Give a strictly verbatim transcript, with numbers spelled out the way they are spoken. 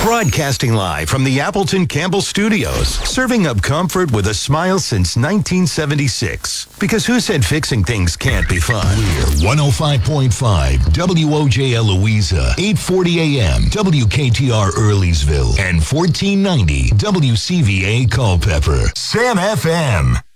Broadcasting live from the Appleton Campbell Studios, serving up comfort with a smile since nineteen seventy-six. Because who said fixing things can't be fun? We're one oh five point five W O J L Louisa, eight forty A M W K T R Earleysville, and fourteen ninety W C V A Culpeper. Sam F M.